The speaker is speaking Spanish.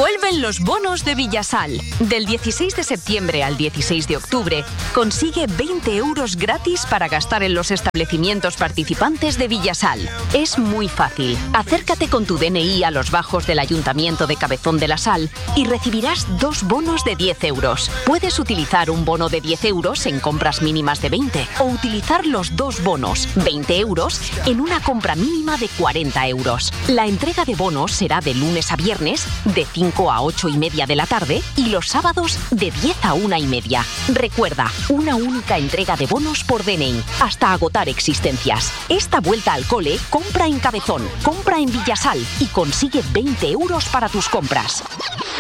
Vuelven los bonos de Villasal. Del 16 de septiembre al 16 de octubre, consigue 20 euros gratis para gastar en los establecimientos participantes de Villasal. Es muy fácil. Acércate con tu DNI a los bajos del Ayuntamiento de Cabezón de la Sal y recibirás 2 bonos de 10 euros. Puedes utilizar un bono de 10 euros en compras mínimas de 20 o utilizar los 2 bonos, 20 euros, en una compra mínima de 40 euros. La entrega de bonos será de lunes a viernes, de 5 a 8 y media de la tarde y los sábados de 10 a 1 y media. Recuerda, una única entrega de bonos por DNI, hasta agotar existencias. Esta vuelta al cole, compra en Cabezón, compra en Villasal y consigue 20 euros para tus compras.